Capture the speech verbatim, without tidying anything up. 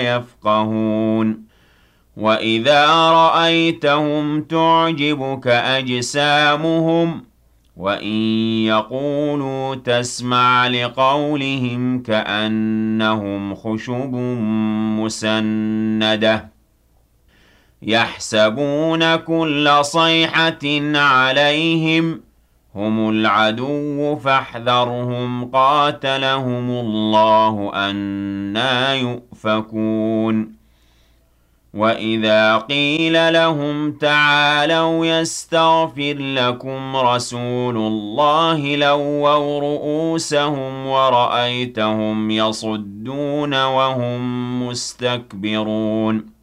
يفقهون وإذا رأيتهم تعجبك أجسامهم وإن يقولوا تسمع لقولهم كأنهم خشب مسندة يحسبون كل صيحة عليهم هم العدو فاحذرهم قاتلهم الله أنى يؤفكون وإذا قيل لهم تعالوا يستغفر لكم رسول الله لووا رؤوسهم ورأيتهم يصدون وهم مستكبرون